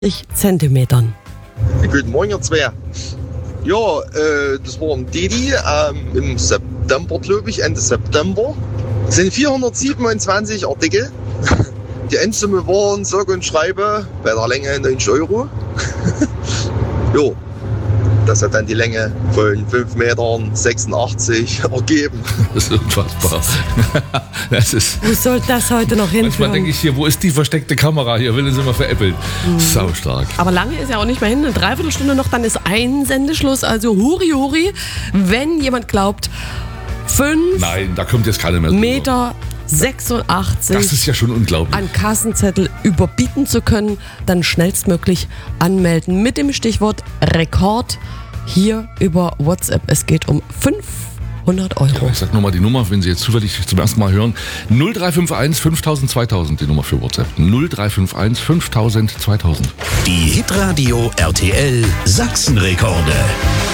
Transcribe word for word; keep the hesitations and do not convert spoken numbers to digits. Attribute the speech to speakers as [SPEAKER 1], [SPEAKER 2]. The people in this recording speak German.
[SPEAKER 1] Zentimetern.
[SPEAKER 2] Guten Morgen, ihr zwei. Ja, äh, das war ein Didi ähm, im September, glaube ich, Ende September. Es sind vierhundertsiebenundzwanzig Artikel. Die Endsumme waren, sage und schreibe, bei der Länge neunzig Euro. Jo, das hat dann die Länge von fünf Metern sechsundachtzig ergeben.
[SPEAKER 3] Das ist unfassbar. Das ist,
[SPEAKER 1] Wo soll das heute noch hinführen?
[SPEAKER 3] manchmal denke ich hier, wo ist die versteckte Kamera? Hier will sie mal veräppeln. Mhm. Saustark.
[SPEAKER 1] Aber lange ist ja auch nicht mehr hin. Eine Dreiviertelstunde noch, dann ist ein Sendeschluss. Also huri, huri. Wenn jemand glaubt, fünf
[SPEAKER 3] Nein, da kommt jetzt keiner mehr drüber.
[SPEAKER 1] Meter sechsundachtzig
[SPEAKER 3] Das ist ja schon unglaublich.
[SPEAKER 1] an Kassenzettel überbieten zu können, dann schnellstmöglich anmelden mit dem Stichwort Rekord hier über WhatsApp. Es geht um fünfhundert Euro.
[SPEAKER 3] Ich sag nochmal die Nummer, wenn Sie jetzt zufällig zum ersten Mal hören. null drei fünf eins fünftausend zweitausend, die Nummer für WhatsApp. null drei fünf eins fünftausend zweitausend.
[SPEAKER 4] Die Hitradio R T L Sachsenrekorde.